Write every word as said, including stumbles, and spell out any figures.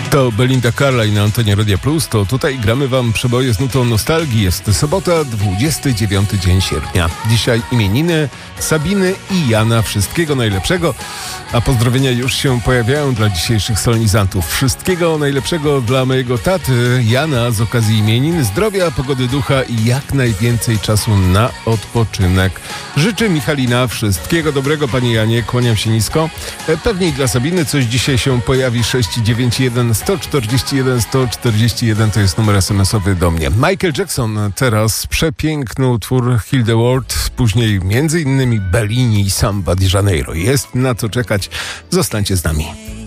To Belinda Carlisle na antenie Radia Plus. To tutaj gramy wam przeboje z nutą nostalgii. Jest sobota, dwudziesty dziewiąty dzień sierpnia. Dzisiaj imieniny Sabiny i Jana. Wszystkiego najlepszego. A pozdrowienia już się pojawiają dla dzisiejszych solenizantów. Wszystkiego najlepszego dla mojego taty Jana z okazji imienin. Zdrowia, pogody ducha i jak najwięcej czasu na odpoczynek. Życzę Michalina. Wszystkiego dobrego, panie Janie. Kłaniam się nisko. Pewnie i dla Sabiny coś dzisiaj się pojawi. sześć dziewięć jeden sto czterdzieści jeden sto czterdzieści jeden to jest numer es em esowy do mnie. Michael Jackson teraz przepiękny utwór Heal the World, później między innymi Bellini i Samba di Janeiro. Jest na co czekać. Zostańcie z nami.